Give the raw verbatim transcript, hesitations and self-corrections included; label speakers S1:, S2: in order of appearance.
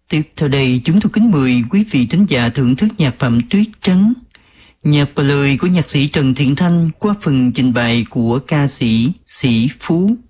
S1: Tiếp theo đây chúng tôi kính mời quý vị thính giả thưởng thức nhạc phẩm Tuyết Trắng. Nhạc và lời của nhạc sĩ Trần Thiện Thanh qua phần trình bày của ca sĩ Sĩ Phú.